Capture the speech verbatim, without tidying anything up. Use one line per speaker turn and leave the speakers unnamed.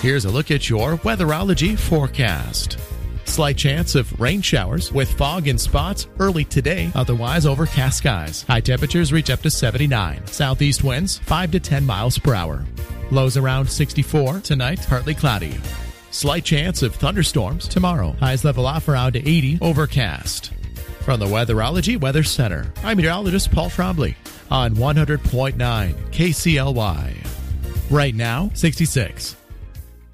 Here's a look at your weatherology forecast. Slight chance of rain showers with fog and spots early today, otherwise overcast skies. High temperatures reach up to seventy-nine. Southeast winds five to ten miles per hour. Lows around sixty-four. Tonight, partly cloudy. Slight chance of thunderstorms tomorrow. Highs level off around eighty. Overcast. From the Weatherology Weather Center, I'm meteorologist Paul Trombley on one hundred point nine K C L Y. Right now, sixty-six.